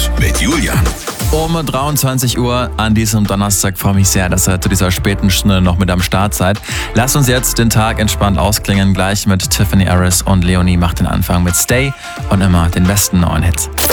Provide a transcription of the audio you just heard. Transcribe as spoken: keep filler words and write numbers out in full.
Trend mit Julian. Um dreiundzwanzig Uhr an diesem Donnerstag freue ich mich sehr, dass ihr zu dieser späten Stunde noch mit am Start seid. Lasst uns jetzt den Tag entspannt ausklingen, gleich mit Tiffany Harris und Leonie macht den Anfang mit Stay und immer den besten neuen Hits.